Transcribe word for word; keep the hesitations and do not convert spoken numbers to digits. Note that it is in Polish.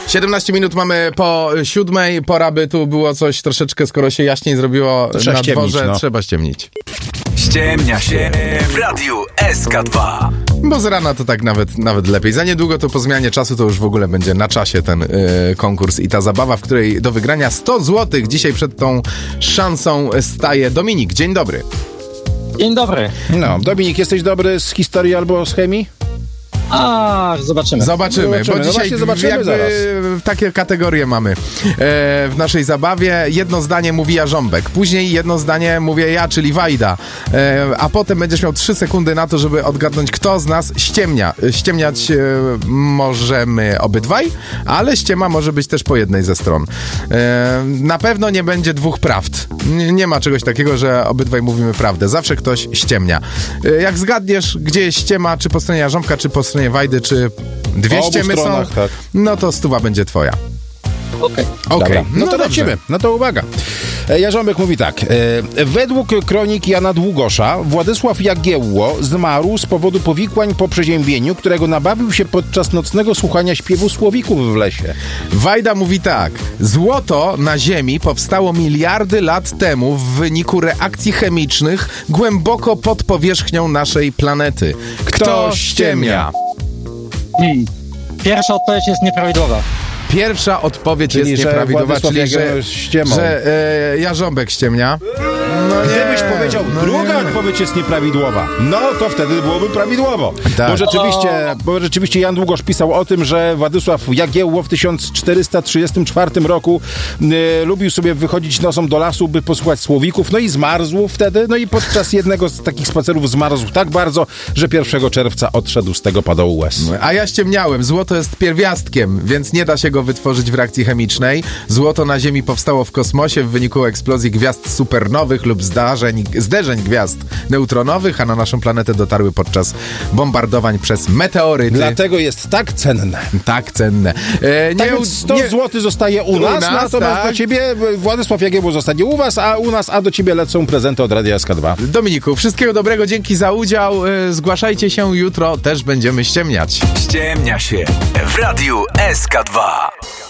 siedemnaście minut mamy po siódmej. Pora by tu było coś troszeczkę, skoro się jaśniej zrobiło Trzeba na ściemnić, dworze, no. trzeba ściemnić. Ściemnia się w Radiu S K dwa. Bo z rana to tak nawet, nawet lepiej. Za niedługo to po zmianie czasu to już w ogóle będzie na czasie ten y, konkurs i ta zabawa, w której do wygrania sto złotych. Dzisiaj przed tą szansą staje Dominik. Dzień dobry. Dzień dobry. No, Dominik, jesteś dobry z historii albo z chemii? A, zobaczymy. Zobaczymy, Zobaczymy. bo No dzisiaj właśnie zobaczymy jakby zaraz. takie kategorie mamy e, w naszej zabawie. Jedno zdanie mówi Jarząbek, później jedno zdanie mówię ja, czyli Wajda, e, a potem będziesz miał trzy sekundy na to, żeby odgadnąć, kto z nas ściemnia. Ściemniać e, możemy obydwaj, ale ściema może być też po jednej ze stron. E, na pewno nie będzie dwóch prawd. Nie, nie ma czegoś takiego, że obydwaj mówimy prawdę. Zawsze ktoś ściemnia. E, jak zgadniesz, gdzie jest ściema, czy po stronie Jarząbka, czy po stronie Wajdy, czy dwie Po obu ściemy stronach, są, tak. no to stuwa będzie twoja. Okej. Okej, Dobra. No, to dobrze. lecimy. No to uwaga. E, Jarząbek mówi tak. E, według kronik Jana Długosza Władysław Jagiełło zmarł z powodu powikłań po przeziębieniu, którego nabawił się podczas nocnego słuchania śpiewu słowików w lesie. Wajda mówi tak. Złoto na Ziemi powstało miliardy lat temu w wyniku reakcji chemicznych głęboko pod powierzchnią naszej planety. Kto, Kto ściemnia? Hmm. Pierwsza odpowiedź jest nieprawidłowa. Pierwsza odpowiedź Czyli, jest że nieprawidłowa, Władysław czyli że, Jagiełło ściemał. że e, Jarząbek ściemnia. No Gdybyś nie, powiedział, no druga nie. odpowiedź jest nieprawidłowa, no to wtedy byłoby prawidłowo. Tak. Bo, rzeczywiście, bo rzeczywiście Jan Długosz pisał o tym, że Władysław Jagiełło w tysiąc czterysta trzydziestym czwartym roku e, lubił sobie wychodzić nocą do lasu, by posłuchać słowików, no i zmarzł wtedy, no i podczas jednego z takich spacerów zmarzł tak bardzo, że pierwszego czerwca odszedł z tego padołu łez. A ja ściemniałem. Złoto jest pierwiastkiem, więc nie da się go wytworzyć w reakcji chemicznej. Złoto na Ziemi powstało w kosmosie w wyniku eksplozji gwiazd supernowych lub zdarzeń, zderzeń gwiazd neutronowych, a na naszą planetę dotarły podczas bombardowań przez meteoryty. Dlatego jest tak cenne. Tak cenne. E, Tak nie, więc sto nie, złotych zostaje u, U nas, nas, natomiast tak. do ciebie Władysław Jagiełło zostanie u was, a u nas, a do ciebie lecą prezenty od Radia S K dwa. Dominiku, wszystkiego dobrego, dzięki za udział. E, zgłaszajcie się jutro, też będziemy ściemniać. Ściemnia się w Radiu S K dwa.